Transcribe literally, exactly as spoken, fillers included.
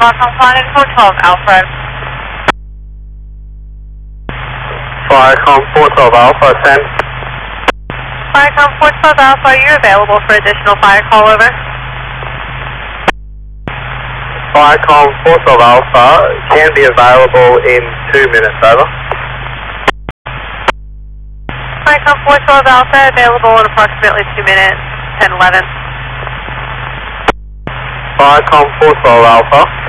Viacom flying four twelve Alpha. Viacom four twelve Alpha, send. Viacom four twelve Alpha, are you available for additional fire call over? Viacom four twelve Alpha can be available in two minutes, over. Viacom four twelve Alpha, available in approximately two minutes, ten eleven. Viacom four twelve Alpha.